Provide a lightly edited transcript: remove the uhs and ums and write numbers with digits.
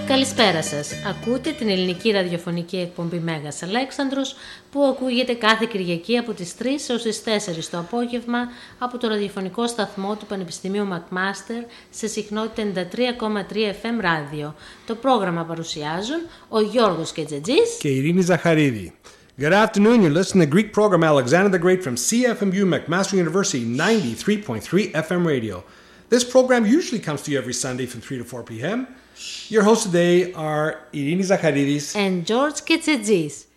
Καλησπέρα σας. Ακούτε την ελληνική ραδιοφωνική εκπομπή Μέγας Αλέξανδρος που ακούγεται κάθε Κυριακή από τις 3 έως τις 4 το απόγευμα από το ραδιοφωνικό σταθμό του Πανεπιστημίου McMaster σε συχνότητα 93,3 FM ράδιο. Το πρόγραμμα παρουσιάζουν ο Γιώργος Κετζετζής και η Ειρήνη Ζαχαρίδη. Good afternoon. You're listening to the Greek program Alexander the Great from CFMU McMaster University 93.3 FM radio. This program usually comes to you every Sunday from 3 to 4 p.m. Your hosts today are Irini Zacharidis and George Ketsetsis.